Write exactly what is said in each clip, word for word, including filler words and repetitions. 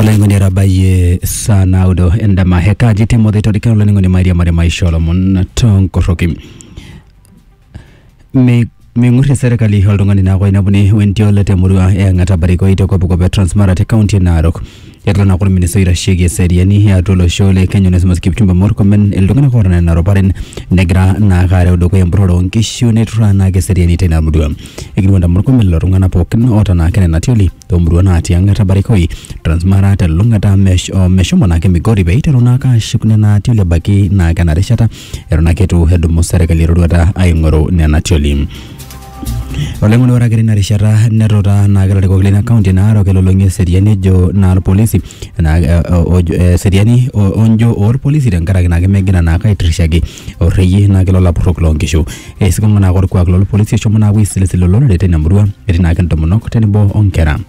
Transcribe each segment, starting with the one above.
Olengo ni rabaye sana udo enda maheka jiti modhe todika olengo ni maria maria maisholo mon tonkoroki me Minguri serikali holdongani na kwa inabuni wentio lete murua ya ngata bariko ito kwa buko Transmara te county Narok. Yatla na kwa ministeri shege seriani ya tolo shole Kenya nesema skipchumba morkomen eldongana kwa na Naroparen negra na gare udoko ya mbrodo nkishu netura na ke seriani tena murua. Ikiwanda morkomen lorungana pokin ota na kene natioli to murua na ati ngata bariko i Transmara te lungata mesh o meshomo na ke migori be ite runaka shukune na atioli baki na kana reshata erona ketu hedu serikali rodata ayngoro ne natioli. Olengo ni waragiri na rishara nerota na gara de na county na aro kelo longe seriani jo na polisi na seriani onjo or polisi dan gara na megina na kai trishagi o reyi na kelo la proklo ngisho e sikonga na gor kwa kelo polisi shomo na wisile silo lolo de tena murua eri na kan tomono ko tenbo onkera.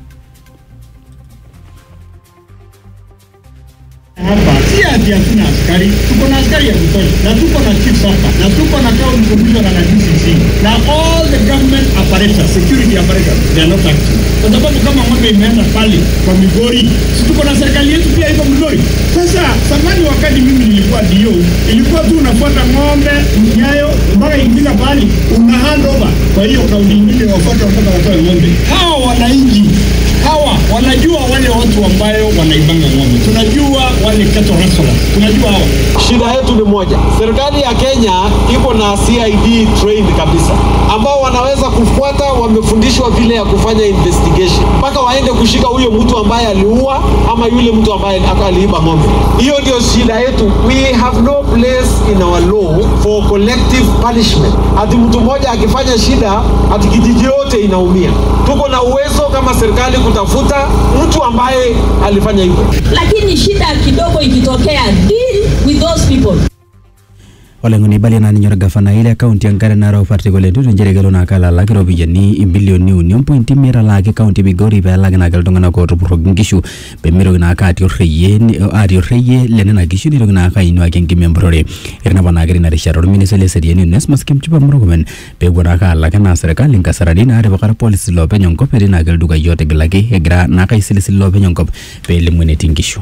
Hapa si ati hatuna askari, tuko na askari ya kutosha, na tuko na chief hapa, na tuko na county commissioner na D C C, na all the government apparatus, security apparatus, they are not active. Kwa sababu kama ng'ombe imeenda pale kwa Migori, si tuko na serikali yetu pia iko Migori. Sasa zamani wakati mimi nilikuwa D O, ilikuwa tu unafuata ng'ombe nyayo mpaka ingine pale una hand over. Kwa hiyo kaunti nyingine wafuata mpaka watoe ng'ombe. Hawa wananchi hawa wanajua wale watu ambayo wanaibanga ng'ombe. Tunajua wale cattle rustlers. Tunajua hawa. Shida yetu ni moja. Serikali ya Kenya iko na C I D trained kabisa, ambao wanaweza kufuata, wamefundishwa vile ya kufanya investigation mpaka waende kushika huyo mtu ambaye aliua ama yule mtu ambaye aliiba ng'ombe. Hiyo ndio shida yetu. We have no place in our law for collective punishment. Ati mtu mmoja akifanya shida, ati kijiji yote inaumia. Tuko na uwezo kama serikali kutafuta mtu ambaye alifanya hivyo. Lakini shida kidogo ikitokea, deal with those people. Olengo ni bali na nyora gafana ile county ya Ngare Narok particularly ndio njerigelo na kala la kiro bijani bilioni union point mira la ke county Migori ba la na galtonga na ko to ngishu be miro na ka ti reye ni ari reye lene na gishu ni na ka inu akengi membrore erna bana gari na risharo minisele serieni nes maskim chuba mrogomen be gora ka la kana serikali nkasaradi na ari bakara police lo pe nyonko pe na galduga yote glagi egra na ka isilisi lo pe nyonko pe limwene tingishu.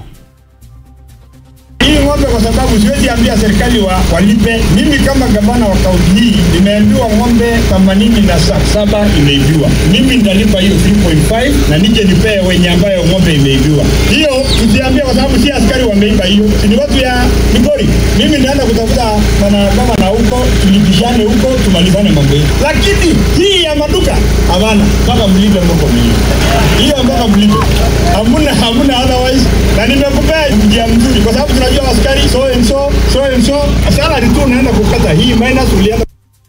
Hii ng'ombe kwa sababu siwezi ambia serikali wa walipe. Mimi kama gavana wa kaunti hii nimeambiwa ng'ombe themanini na saba imeibiwa. Mimi nitalipa hiyo three point five na nije nipee wenye ambayo ng'ombe imeibiwa. Hiyo tusiambia kwa sababu si askari wameiba hiyo. Ni watu ya Migori. Mimi naenda kutafuta bana kama na huko tulibishane huko tumalizane mambo yetu. Lakini hii ya maduka hapana, mpaka mlipe mboko mimi. Hiyo mpaka mlipe. Hamuna hamuna otherwise na nimekupea njia mzuri kwa sababu tunajua askari so and so so and so salary tu naenda kukata hii minus ulienda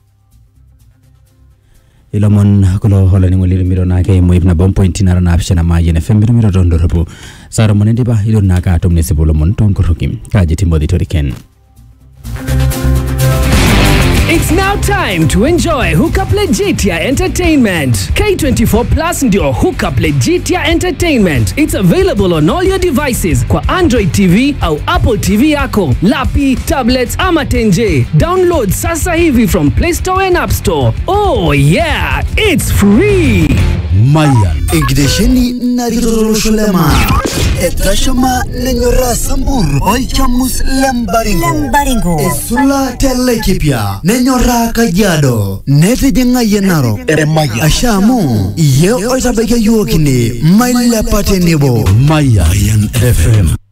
Ilomon kulo hola ni ngolili miro na ke mo ibna bom point na na afshana ma yene fembiro miro dondo rabu saro monende ba ilo na ka atom ne sibulo mon ton korokim ka jiti mbodi toriken. It's now time to enjoy Hookup Legitia Entertainment. K twenty-four Plus ndio Hookup Legitia Entertainment. It's available on all your devices kwa Android T V au Apple T V yako, lapi, tablets ama tenje. Download sasa hivi from Play Store and App Store. Oh yeah, it's free. Mayan Ingdesheni Narito Sholema Etashama Nenyora Sambur Oichamus Lambaringo Lambaringo Esula Telekipia Nenyora Kajado Nete Jenga Yenaro Maya Ashamu Ye Oitabeke Yuokini Maila Patenebo Mayan F M